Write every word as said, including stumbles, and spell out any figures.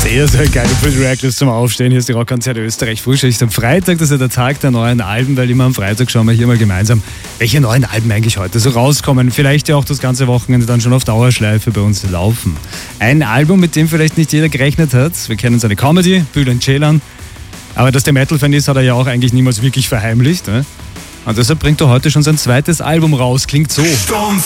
Sehr, sehr geile Pretty Reckless zum Aufstehen. Hier ist die Rockkonzerte Österreich Frühschicht am Freitag. Das ist ja der Tag der neuen Alben, weil immer am Freitag schauen wir hier mal gemeinsam, welche neuen Alben eigentlich heute so rauskommen. Vielleicht ja auch das ganze Wochenende dann schon auf Dauerschleife bei uns laufen. Ein Album, mit dem vielleicht nicht jeder gerechnet hat. Wir kennen seine Comedy, Bülent Ceylan. Aber dass der Metal-Fan ist, hat er ja auch eigentlich niemals wirklich verheimlicht. Ne? Und deshalb bringt er heute schon sein zweites Album raus. Klingt so. Stone